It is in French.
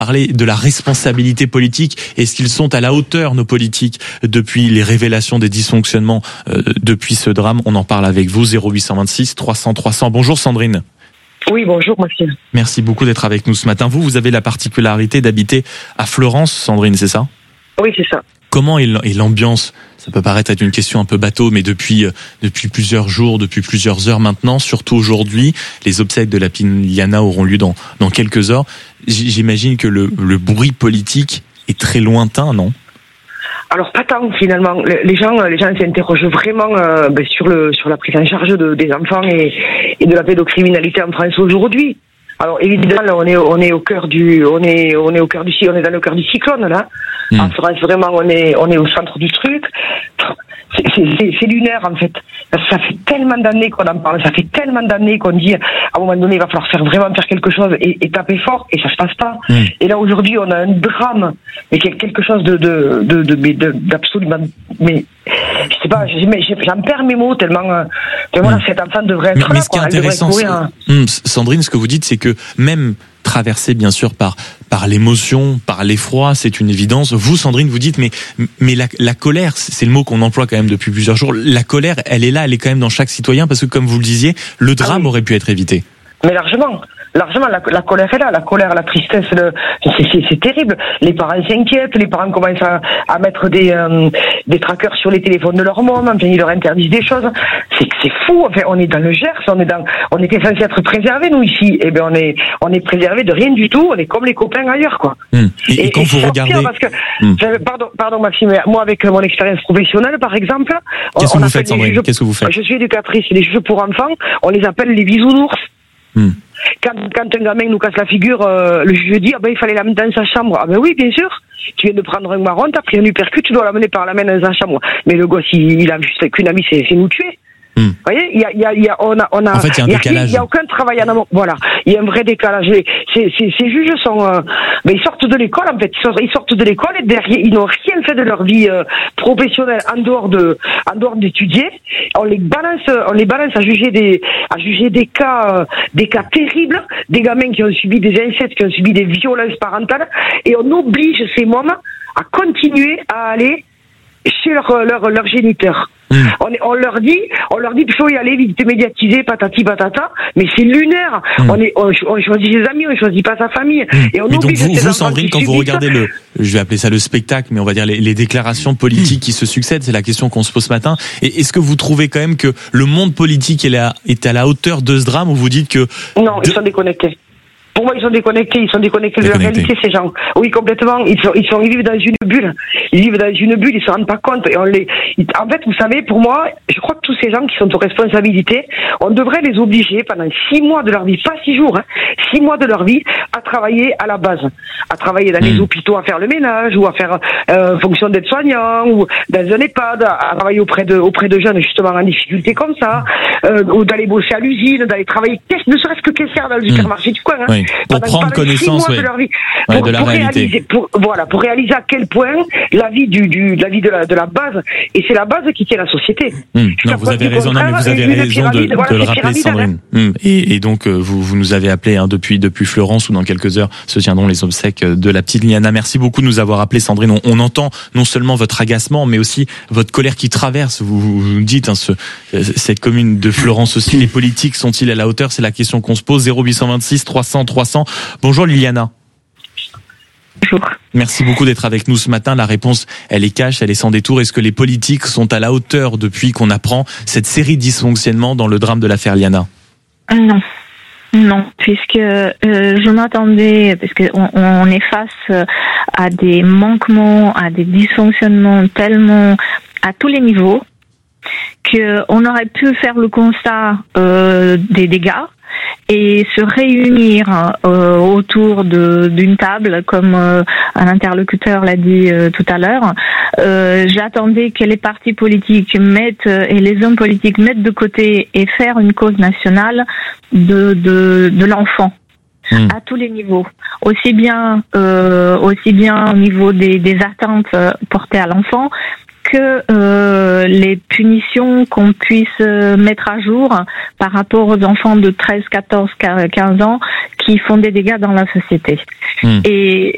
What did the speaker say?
Parler de la responsabilité politique. Est-ce qu'ils sont à la hauteur, nos politiques, depuis les révélations des dysfonctionnements, depuis ce drame? On en parle avec vous, 0826 300 300. Bonjour Sandrine. Oui, bonjour Maxime. Merci beaucoup d'être avec nous ce matin. Vous avez la particularité d'habiter à Fleurance, Sandrine, c'est ça? Oui, c'est ça. Comment est l'ambiance? Ça peut paraître être une question un peu bateau, mais depuis plusieurs jours, depuis plusieurs heures maintenant, surtout aujourd'hui, les obsèques de la petite Liana auront lieu dans quelques heures. J'imagine que le bruit politique est très lointain, non? Alors pas tant finalement. Les gens s'interrogent vraiment sur la prise en charge des enfants et de la pédocriminalité en France aujourd'hui. Alors évidemment, là, on est dans le cœur du cyclone là. En France, vraiment, on est au centre du truc. C'est lunaire en fait. Ça fait tellement d'années qu'on en parle, ça fait tellement d'années qu'on dit à un moment donné il va falloir faire quelque chose et taper fort et ça se passe pas. Et là aujourd'hui on a un drame, mais quelque chose d'absolument, mais je sais pas, j'en perds mes mots tellement cet enfant devrait être là. Mais ce qui est intéressant, Sandrine, ce que vous dites, c'est que même traversé bien sûr par l'émotion, par l'effroi, c'est une évidence. Vous, Sandrine, vous dites mais la colère, c'est le mot qu'on emploie quand même depuis plusieurs jours. La colère, elle est là, elle est quand même dans chaque citoyen parce que comme vous le disiez, le drame aurait pu être évité. Mais largement, la colère est là, la colère, la tristesse, c'est terrible. Les parents s'inquiètent, les parents commencent à mettre des trackers sur les téléphones de leur môme, enfin, ils leur interdisent des choses. C'est fou, enfin, on est dans le Gers, on était censé être préservés, nous, ici. Eh ben, on est préservés de rien du tout, on est comme les copains ailleurs, quoi. Et quand vous regardez. Parce que, pardon, Maxime, moi, avec mon expérience professionnelle, par exemple. Qu'est-ce que vous faites, Sandrine? Qu'est-ce que vous faites? Je suis éducatrice, les jeux pour enfants, on les appelle les bisounours. Quand un gamin nous casse la figure, le juge dit il fallait l'amener dans sa chambre. Ah ben oui, bien sûr. Tu viens de prendre un marron, t'as pris un uppercut, tu dois l'amener par la main dans sa chambre. Mais le gosse, il a juste qu'une amie, c'est nous tuer. Vous voyez, En fait, il y a un décalage. Il y a aucun travail en amont. Voilà, il y a un vrai décalage. Ces juges sont, ils sortent de l'école en fait. Ils sortent de l'école et derrière, ils n'ont rien fait de leur vie professionnelle en dehors d'étudier. On les balance à juger des cas terribles, des gamins qui ont subi des incestes, qui ont subi des violences parentales, et on oblige ces mômes à continuer à aller chez leur géniteur. On leur dit qu'il faut y aller, vite médiatiser, patati patata, mais c'est lunaire. On choisit ses amis, on choisit pas sa famille. Et on donc vous, Sandrine, quand vous regardez je vais appeler ça le spectacle, mais on va dire les déclarations politiques qui se succèdent, c'est la question qu'on se pose ce matin. Et est-ce que vous trouvez quand même que le monde politique est à la hauteur de ce drame, ou vous dites que... Non, ils sont déconnectés. Pour moi, ils sont déconnectés de la réalité, ces gens. Oui, complètement. Ils vivent dans une bulle. Ils se rendent pas compte. Et en fait, vous savez, pour moi, je crois que tous ces gens qui sont aux responsabilités, on devrait les obliger pendant 6 mois de leur vie, pas 6 jours, 6 mois de leur vie, à travailler à la base. À travailler dans les hôpitaux, à faire le ménage, ou à faire, fonction d'aide-soignant, ou dans un EHPAD, à travailler auprès de jeunes, justement, en difficulté comme ça, ou d'aller bosser à l'usine, d'aller travailler, ne serait-ce que caissière dans le supermarché du coin, pour prendre connaissance de leur vie, de la réalité. Pour réaliser à quel point la vie de la base, et c'est la base qui tient la société. Non, vous avez raison, de le rappeler, Sandrine. Et donc vous nous avez appelé depuis Fleurance, où dans quelques heures se tiendront les obsèques de la petite Liana. Merci beaucoup de nous avoir appelé, Sandrine. On entend non seulement votre agacement, mais aussi votre colère qui traverse. Vous dites cette commune de Fleurance aussi. Les politiques sont-ils à la hauteur? C'est la question qu'on se pose. 0826 300 300. Bonjour Liliana. Bonjour. Merci beaucoup d'être avec nous ce matin. La réponse, elle est cash, elle est sans détour. Est-ce que les politiques sont à la hauteur depuis qu'on apprend cette série de dysfonctionnements dans le drame de l'affaire Liana? Non, puisque je m'attendais, parce qu'on est face à des manquements, à des dysfonctionnements tellement à tous les niveaux, qu'on aurait pu faire le constat des dégâts et se réunir autour d'une table, comme un interlocuteur l'a dit tout à l'heure. J'attendais que les partis politiques et les hommes politiques mettent de côté et faire une cause nationale de l'enfant. À tous les niveaux, aussi bien au niveau des attentes portées à l'enfant que les punitions qu'on puisse mettre à jour par rapport aux enfants de 13, 14, 15 ans qui font des dégâts dans la société. Et